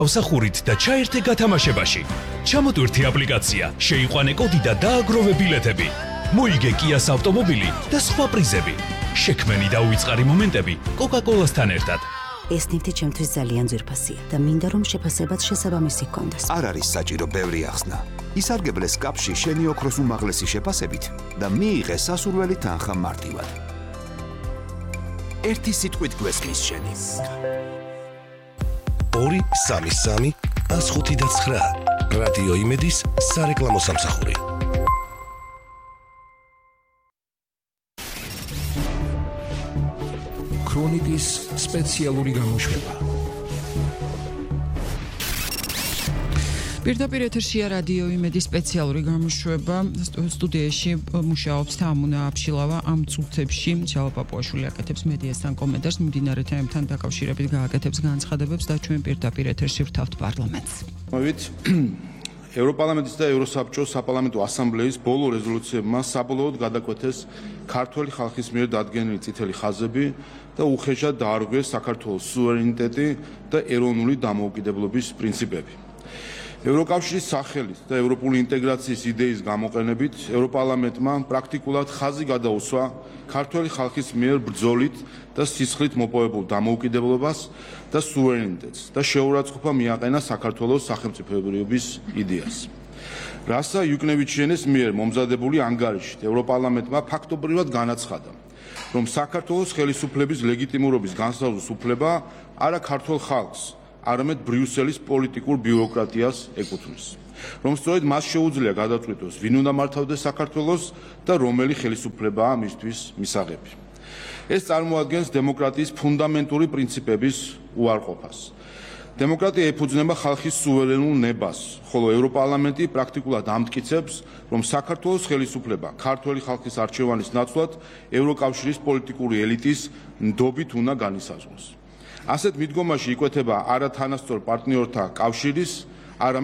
ავსახურით და ჩაერთე გათამაშებაში. ჩამოტვირთი აპლიკაცია, შეიყვანე კოდი და დააგროვე ბილეთები. მოიგე კიას ავტომობილი და სხვა პრიზები. შექმენი და უიწყარი მომენტები კოკა-კოლასთან ერთად. ეს ნივთი ჩემთვის ძალიან ძვირფასია და მინდა რომ შეფასებაც შესაბამისი ჰქონდეს. არ არის საჭირო ბევრი ახსნა. ისარგებლეს კაფში შენი ოქროს უმაღლესი შეფასებით და მიიღე სასურველი თანხა მარტივად. ერთი სიტყვით გვესმის შენი. 2-3-3-105-9 რადიო იმედის სარეკლამო სამსახური. ქრონიკის სპეციალური გამოშვება. პირდაპირ ეთერშია რადიო იმედის სპეციალური გამოშვება. სტუდიაში მუშაობს თამუნა აფშილავა. ამ წუთებში ჩალა პაპუაშვილი აკეთებს მედიასთან კომენტარს, მიმდინარე თემებთან დაკავშირებით გააკეთებს განცხადებებს და ჩვენ პირდაპირ ეთერში ვრთავთ პარლამენტს. ევროპარლამენტის და ევროსაბჭოს საპარლამენტო ასამბლეის ბოლო რეზოლუციებმა საბოლოოდ გადაკვეთეს ქართული ხალხის მიერ დადგენილი წითელი ხაზები და უხეშად დაარღვიეს საქართველოს სუვერენიტეტი და ეროვნული დამოუკიდებლობის პრინციპები. ევროკავშირის სახელით და ევროპული ინტეგრაციის იდეის გამოყენებით ევროპარლამენტმა პრაქტიკულად ხაზი გადაუსვა ქართული ხალხის მიერ ბრძოლით და სისხლით მოპოვებულ დამოუკიდებლობას და სუვერენიტეტს და შეურაცხყოფა მიაყენა საქართველოს სახელმწიფოებრიობის იდეას. რასა იუკნევიჩიანის მიერ მომზადებული ანგარიშით ევროპარლამენტმა ფაქტობრივად განაცხადა, რომ საქართველოს ხელისუფლების ლეგიტიმურობის განსაზღვრის უფლება არა ქართულ ხალხს, არამედ ბრიუსელის პოლიტიკურ ბიუროკრატიას ეკუთვნის, რომ სწორედ მას შეუძლია გადაწყვიტოს, ვინ უნდა მართავდეს საქართველოს და რომელი ხელისუფლებაა მისთვის მისაღები. ეს წარმოადგენს დემოკრატიის ფუნდამენტური პრინციპების უარყოფას. დემოკრატია ეფუძნება ხალხის სუვერენულ ნებას, ხოლო ევროპარლამენტი პრაქტიკულად ამტკიცებს, რომ საქართველოს ხელისუფლება ქართველი ხალხის არჩევანის ნაცვლად ევროკავშირის პოლიტიკური ელიტის ნდობით უნდა განისაზღვროს. ასეთ მიდგომაში იკვეთება არა თანასწორ პარტნიორთა კავშირის,